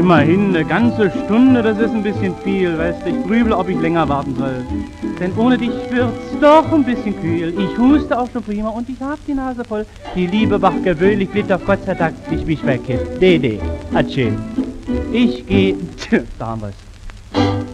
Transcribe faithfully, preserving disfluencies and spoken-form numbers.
immerhin eine ganze Stunde, das ist ein bisschen viel, weißt du, ich grübel, ob ich länger warten soll. Denn ohne dich wird's doch ein bisschen kühl. Ich huste auch schon prima und ich hab die Nase voll. Die Liebe macht gewöhnlich blind auf Gott sei Dank, ich mich verkehrt. Dede, Atschee. Ich geh, da haben wir's.